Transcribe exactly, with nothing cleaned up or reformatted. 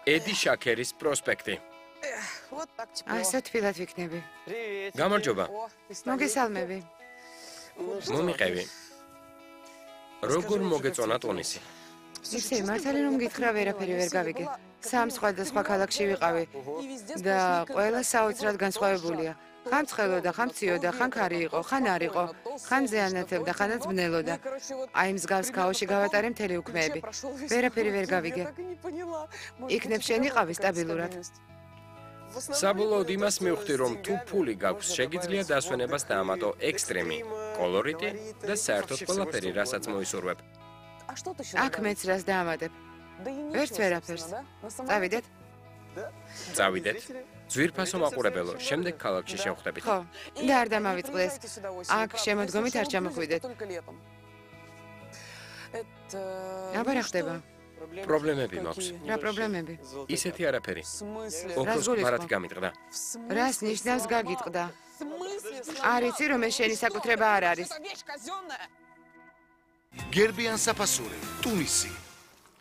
ედი შაქერის პროსპექტი. ასე თბილად ვიქნები. გამარჯობა. მოგესალმები. მომიყევი. როგორ მოგეწონა ტუნისი? ისე მართალი რომ გითხრა ვერაფერი ვერ გავიგე. სამ სხვადასხვა ქალაქში ვიყავი და ყველა საოცრად განსხვავებულია. ხან ცხელოდა, ხან მციოდა, ხან ქარი იყო, ხან არ იყო, ხან ზეანათებდა, ხანაც ბნელოდა. აი მსგავს ქაოსში გავატარე მთელი უქმეები. ვერაფერი ვერ გავიგე. იქნებ შენ იყავი სტაბილურად. საბოლოოდ იმას მივხვდი, რომ თუ ფული გაქვს, შეგიძლია დასვენებას დაამატო ექსტრემი, კოლორიტი და საერთოდ ყველაფერი, რასაც მოისურვებ. აქ მეც რას დაამატებ? ვერც ვერაფერს. წავიდეთ? წავიდეთ. ძვირფასო მაყურებელო, შემდეგ ქალაქში შევხვდებით. ხო, და არ დამავიწყდეს. აქ შემოდგომით არ ჩამოხვიდეთ. აბა რა ხდება? პრობლემები მაქვს. რა პრობლემები? ისეთი არაფერი. ოქროს რას გულისხმობ? ბარათი გამიტყდა. რას ნიშნავს გაგიტყდა? არ იცი რომ ეს შენი საკუთრება არ არის. Гербиян Сапасури, Туниси.